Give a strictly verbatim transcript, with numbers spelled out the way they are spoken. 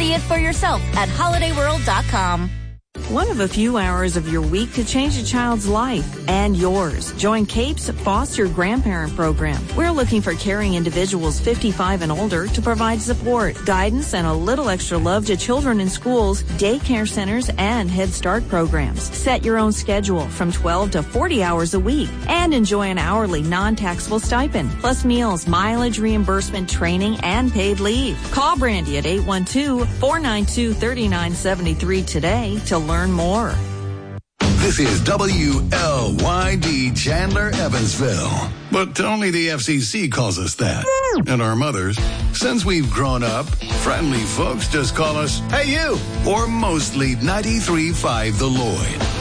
See it for yourself at holiday world dot com. One of a few hours of your week could change a child's life and yours. Join CAPE's Foster Grandparent Program. We're looking for caring individuals fifty-five and older to provide support, guidance, and a little extra love to children in schools, daycare centers, and Head Start programs. Set your own schedule from twelve to forty hours a week and enjoy an hourly non-taxable stipend, plus meals, mileage reimbursement, training, and paid leave. Call Brandy at eight one two, four nine two, three nine seven three today to learn more. This is W L Y D Chandler, Evansville. But only the F C C calls us that. And our mothers, since we've grown up, friendly folks just call us, "Hey you," or mostly ninety-three point five The Lloyd.